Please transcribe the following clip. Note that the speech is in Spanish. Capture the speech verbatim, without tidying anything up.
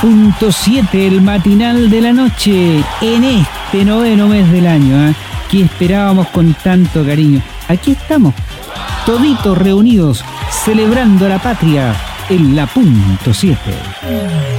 punto siete, el matinal de la noche, en este noveno mes del año, ¿eh? Que esperábamos con tanto cariño. Aquí estamos, toditos reunidos, celebrando la patria en la punto siete.